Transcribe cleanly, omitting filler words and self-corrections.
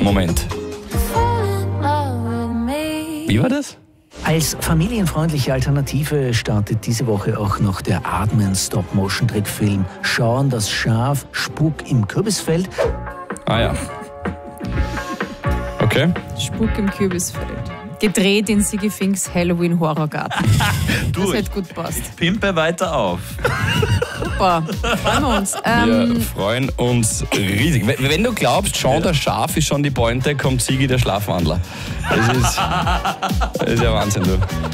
Moment. Wie war das? Als familienfreundliche Alternative startet diese Woche auch noch der Aardman-Stop-Motion-Trickfilm Shaun das Schaf, Spuk im Kürbisfeld. Ah ja. Okay. Spuk im Kürbisfeld. Gedreht in Sigi Finks Halloween-Horrorgarten. Das hätte gut passt. Pimpe weiter auf. Super, freuen wir uns. Wir freuen uns riesig. Wenn du glaubst, Shaun das Schaf ist schon die Pointe, kommt Sigi der Schlafwandler. Das ist ja Wahnsinn, du.